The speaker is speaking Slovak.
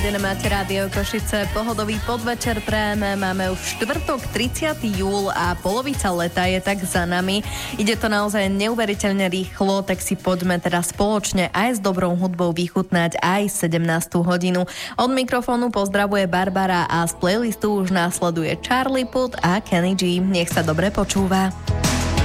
Máte Rádio Košice, pohodový podvečer prejeme, máme už štvrtok 30. júl a polovica leta je tak za nami. Ide to naozaj neuveriteľne rýchlo, tak si poďme teda spoločne aj s dobrou hudbou vychutnať aj 17. hodinu. Od mikrofónu pozdravuje Barbara a z playlistu už následuje Charlie Puth a Kenny G. Nech sa dobre počúva.